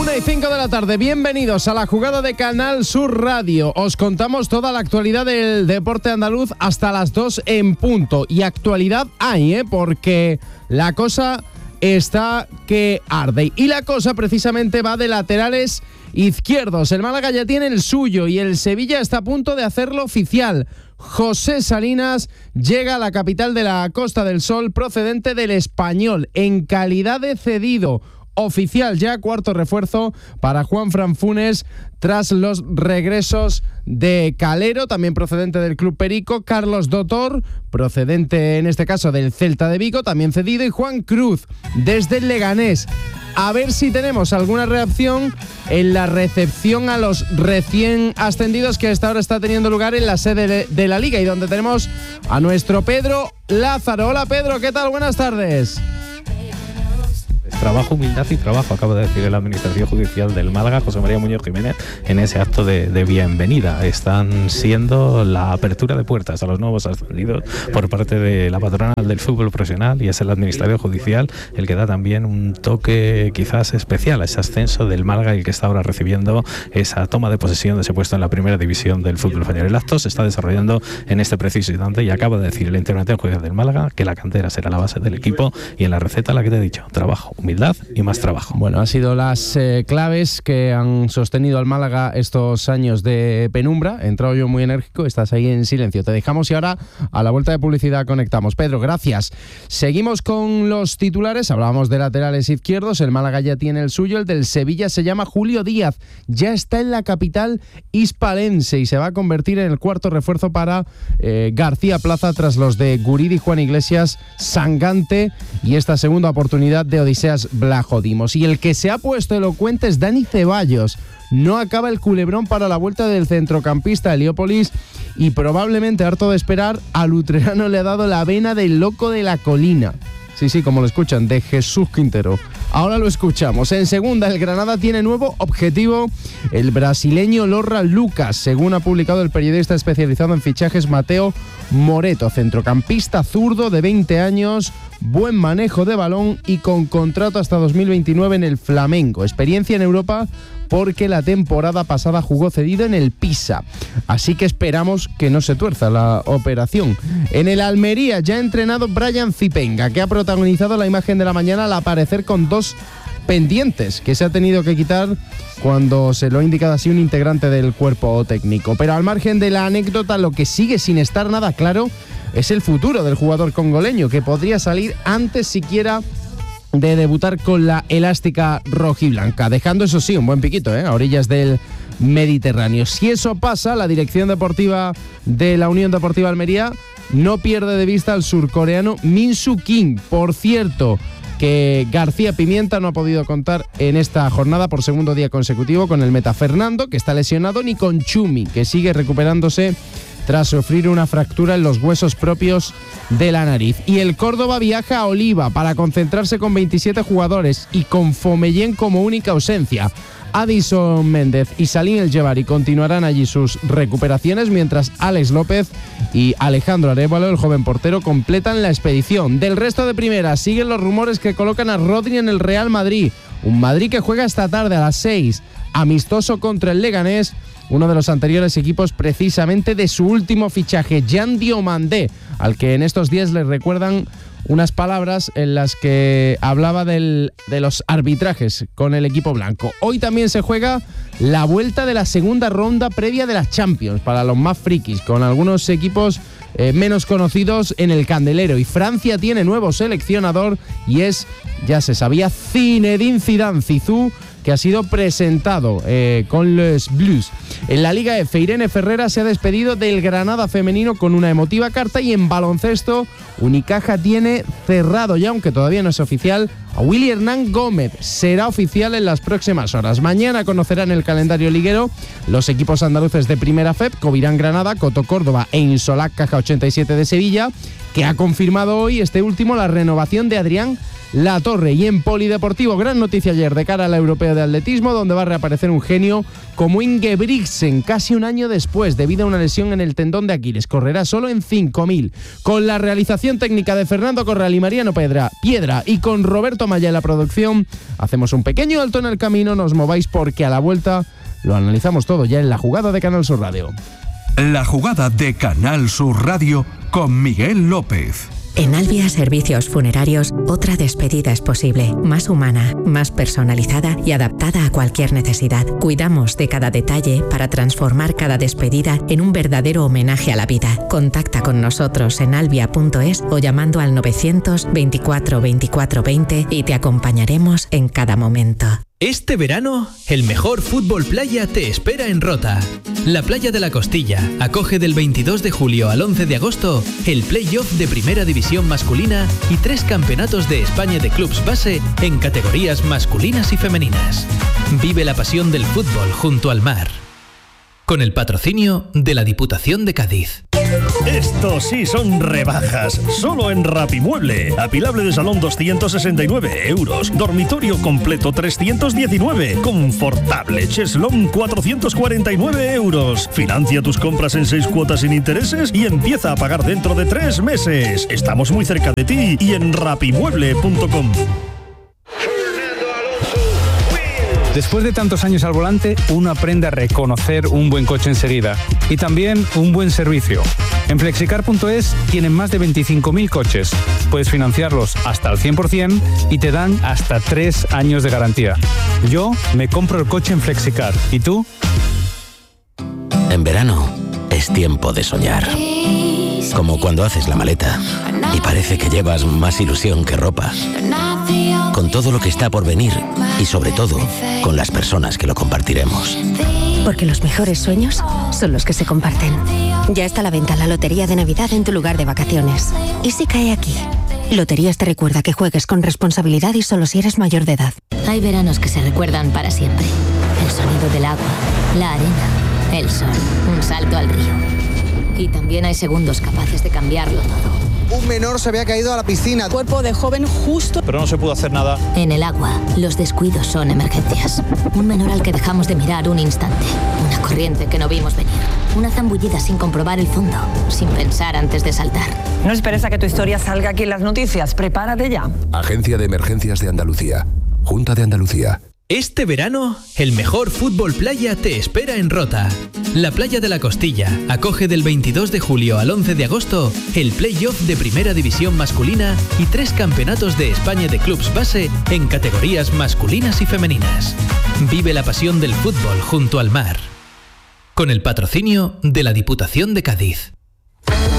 1:05 de la tarde, bienvenidos a la jugada de Canal Sur Radio. Os contamos toda la actualidad del deporte andaluz hasta las 2 en punto. Y actualidad hay, porque la cosa está que arde. Y la cosa precisamente va de laterales izquierdos. El Málaga ya tiene el suyo y el Sevilla está a punto de hacerlo oficial. José Salinas llega a la capital de la Costa del Sol procedente del Español en calidad de cedido. Oficial ya, cuarto refuerzo para Juanfran Funes tras los regresos de Calero, también procedente del Club Perico, Carlos Dotor, procedente en este caso del Celta de Vigo, también cedido, y Juan Cruz desde el Leganés. A ver si tenemos alguna reacción en la recepción a los recién ascendidos que hasta ahora está teniendo lugar en la sede de la Liga y donde tenemos a nuestro Pedro Lázaro. Hola Pedro, ¿qué tal? Buenas tardes. Trabajo, humildad y trabajo, acaba de decir la Administración Judicial del Málaga, José María Muñoz Jiménez, en ese acto de bienvenida. Están siendo la apertura de puertas a los nuevos ascendidos por parte de la patronal del fútbol profesional, y es el Administración Judicial el que da también un toque quizás especial a ese ascenso del Málaga y el que está ahora recibiendo esa toma de posesión de ese puesto en la primera división del fútbol español. El acto se está desarrollando en este preciso instante y acaba de decir el Intervención Judicial del Málaga que la cantera será la base del equipo y en la receta la que te he dicho, trabajo, humildad y más trabajo. Bueno, han sido las claves que han sostenido al Málaga estos años de penumbra. He entrado yo muy enérgico, estás ahí en silencio. Te dejamos y ahora a la vuelta de publicidad conectamos. Pedro, gracias. Seguimos con los titulares. Hablábamos de laterales izquierdos. El Málaga ya tiene el suyo. El del Sevilla se llama Julio Díaz. Ya está en la capital hispalense y se va a convertir en el cuarto refuerzo para García Plaza tras los de Guridi, Juan Iglesias, Sangante y esta segunda oportunidad de Odiseas Blajodimos. Y el que se ha puesto elocuente es Dani Ceballos. No acaba el culebrón para la vuelta del centrocampista Heliópolis y probablemente, harto de esperar, al utrerano le ha dado la vena del loco de la colina. Sí, como lo escuchan, de Jesús Quintero. Ahora lo escuchamos. En segunda, el Granada tiene nuevo objetivo, el brasileño Lorra Lucas, según ha publicado el periodista especializado en fichajes Mateo Moreto, centrocampista zurdo de 20 años, buen manejo de balón y con contrato hasta 2029 en el Flamengo. Experiencia en Europa porque la temporada pasada jugó cedido en el Pisa. Así que esperamos que no se tuerza la operación. En el Almería ya ha entrenado Brian Zipenga, que ha protagonizado la imagen de la mañana al aparecer con dos pendientes que se ha tenido que quitar cuando se lo ha indicado así un integrante del cuerpo técnico. Pero al margen de la anécdota, lo que sigue sin estar nada claro es el futuro del jugador congoleño, que podría salir antes siquiera de debutar con la elástica rojiblanca, dejando eso sí un buen piquito a orillas del Mediterráneo. Si eso pasa, la dirección deportiva de la Unión Deportiva Almería no pierde de vista al surcoreano Min Soo Kim. Por cierto, que García Pimienta no ha podido contar en esta jornada por segundo día consecutivo con el meta Fernando, que está lesionado, ni con Chumi, que sigue recuperándose tras sufrir una fractura en los huesos propios de la nariz. Y el Córdoba viaja a Oliva para concentrarse con 27 jugadores y con Fomellén como única ausencia. Addison Méndez y Salim El Jebari continuarán allí sus recuperaciones, mientras Alex López y Alejandro Arévalo, el joven portero, completan la expedición. Del resto de primera siguen los rumores que colocan a Rodri en el Real Madrid. Un Madrid que juega esta tarde a las 6, amistoso contra el Leganés, uno de los anteriores equipos precisamente de su último fichaje, Jan Diomandé, al que en estos días le recuerdan unas palabras en las que hablaba de los arbitrajes con el equipo blanco. Hoy también se juega la vuelta de la segunda ronda previa de la Champions para los más frikis, con algunos equipos menos conocidos en el candelero. Y Francia tiene nuevo seleccionador y es, ya se sabía, Zinedine Zidane, Zizou, que ha sido presentado con los Blues. En la Liga F, Irene Ferrera se ha despedido del Granada femenino con una emotiva carta, y en baloncesto Unicaja tiene cerrado ya, aunque todavía no es oficial, a Willy Hernán Gómez. Será oficial en las próximas horas. Mañana conocerán el calendario liguero los equipos andaluces de Primera FEP, Covirán Granada, Coto Córdoba e Insolac Caja 87 de Sevilla. que ha confirmado hoy este último la renovación de Adrián Latorre. Y en polideportivo, gran noticia ayer de cara al Europeo de Atletismo, donde va a reaparecer un genio como Ingebrigtsen, casi un año después, debido a una lesión en el tendón de Aquiles. Correrá solo en 5.000. Con la realización técnica de Fernando Corral y Mariano Piedra, y con Roberto Maya en la producción, hacemos un pequeño alto en el camino. No os mováis porque a la vuelta lo analizamos todo ya en La Jugada de Canal Sur Radio. La Jugada de Canal Sur Radio con Miguel López. En Albia Servicios Funerarios, otra despedida es posible, más humana, más personalizada y adaptada a cualquier necesidad. Cuidamos de cada detalle para transformar cada despedida en un verdadero homenaje a la vida. Contacta con nosotros en albia.es o llamando al 924 24 20 y te acompañaremos en cada momento. Este verano, el mejor fútbol playa te espera en Rota. La Playa de la Costilla acoge del 22 de julio al 11 de agosto el play-off de Primera División masculina y 3 campeonatos de España de clubs base en categorías masculinas y femeninas. Vive la pasión del fútbol junto al mar. Con el patrocinio de la Diputación de Cádiz. Estos sí son rebajas, solo en Rapimueble. Apilable de salón 269 euros, dormitorio completo 319, confortable cheslón 449 euros. Financia tus compras en 6 cuotas sin intereses y empieza a pagar dentro de 3 meses. Estamos muy cerca de ti y en rapimueble.com. Después de tantos años al volante, uno aprende a reconocer un buen coche enseguida y también un buen servicio. En Flexicar.es tienen más de 25.000 coches. Puedes financiarlos hasta el 100% y te dan hasta 3 años de garantía. Yo me compro el coche en Flexicar. ¿Y tú? En verano es tiempo de soñar. Como cuando haces la maleta y parece que llevas más ilusión que ropa. Con todo lo que está por venir y sobre todo con las personas que lo compartiremos. Porque los mejores sueños son los que se comparten. Ya está a la venta la Lotería de Navidad en tu lugar de vacaciones. ¿Y si cae aquí? Loterías te recuerda que juegues con responsabilidad y solo si eres mayor de edad. Hay veranos que se recuerdan para siempre. El sonido del agua, la arena, el sol, un salto al río. Y también hay segundos capaces de cambiarlo todo. Un menor se había caído a la piscina. Cuerpo de joven justo. Pero no se pudo hacer nada. En el agua, los descuidos son emergencias. Un menor al que dejamos de mirar un instante. Una corriente que no vimos venir. Una zambullida sin comprobar el fondo. Sin pensar antes de saltar. No esperes a que tu historia salga aquí en las noticias. Prepárate ya. Agencia de Emergencias de Andalucía. Junta de Andalucía. Este verano, el mejor fútbol playa te espera en Rota. La Playa de la Costilla acoge del 22 de julio al 11 de agosto el play-off de Primera División masculina y 3 campeonatos de España de clubs base en categorías masculinas y femeninas. Vive la pasión del fútbol junto al mar. Con el patrocinio de la Diputación de Cádiz.